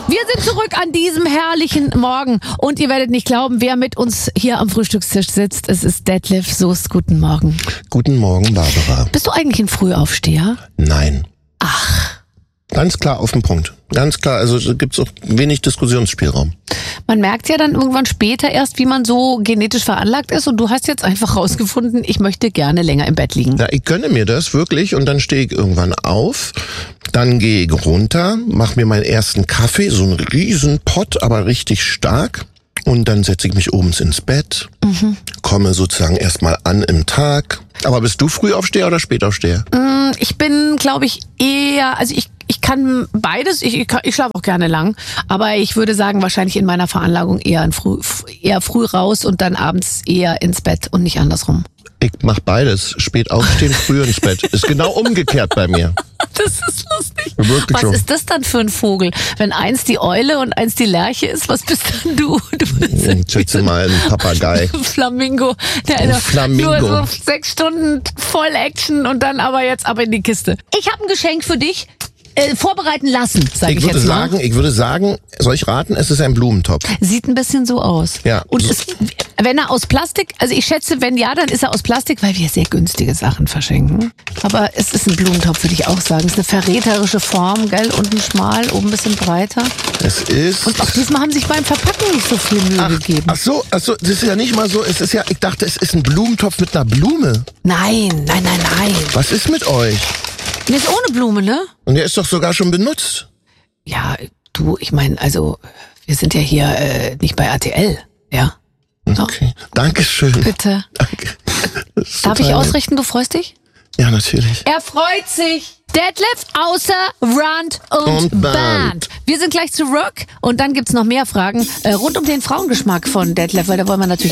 Wir sind zurück an diesem herrlichen Morgen und ihr werdet nicht glauben, wer mit uns hier am Frühstückstisch sitzt. Es ist Detlef Soest. Guten Morgen. Guten Morgen, Barbara. Bist du eigentlich ein Frühaufsteher? Nein. Ach. Ganz klar auf den Punkt. Ganz klar, also gibt's auch wenig Diskussionsspielraum. Man merkt ja dann irgendwann später erst, wie man so genetisch veranlagt ist und du hast jetzt einfach rausgefunden, ich möchte gerne länger im Bett liegen. Ja, ich gönne mir das wirklich und dann stehe ich irgendwann auf, dann gehe ich runter, mache mir meinen ersten Kaffee, so einen riesen Pott, aber richtig stark. Und dann setze ich mich abends ins Bett, komme sozusagen erstmal an im Tag. Aber bist du Frühaufsteher oder Spätaufsteher? Ich bin, glaube ich, eher, also ich kann beides, ich schlafe auch gerne lang, aber ich würde sagen, wahrscheinlich in meiner Veranlagung eher früh raus und dann abends eher ins Bett und nicht andersrum. Ich mach beides. Spät aufstehen, früh ins Bett. Ist genau umgekehrt bei mir. Das ist lustig. Wirklich Was so. ist das dann für ein Vogel? Wenn eins die Eule und eins die Lerche ist, was bist dann du? Du bist Ich schätze mal ein Papagei. Flamingo. Ein Flamingo. Nur so 6 Stunden voll Action und dann aber jetzt ab in die Kiste. Ich habe ein Geschenk für dich. Vorbereiten lassen, sage ich jetzt mal. Ich würde sagen, soll ich raten, es ist ein Blumentopf. Sieht ein bisschen so aus. Ja. Und wenn er aus Plastik, also ich schätze, wenn ja, dann ist er aus Plastik, weil wir sehr günstige Sachen verschenken. Aber es ist ein Blumentopf, würde ich auch sagen. Es ist eine verräterische Form, gell? Unten schmal, oben ein bisschen breiter. Es ist... Und auch diesmal haben sich beim Verpacken nicht so viel Mühe gegeben. Ach so, das ist ja nicht mal so, es ist ja, ich dachte, es ist ein Blumentopf mit einer Blume. Nein. Was ist mit euch? Der ist ohne Blume, ne? Und der ist doch sogar schon benutzt. Ja, du, ich meine, also, wir sind ja hier nicht bei RTL, ja? Okay, Dankeschön. Bitte. Danke. Darf ich ausrichten, du freust dich? Ja, natürlich. Er freut sich. Detlef außer Rand und Band. Wir sind gleich zurück und dann gibt's noch mehr Fragen rund um den Frauengeschmack von Detlef, weil da wollen wir natürlich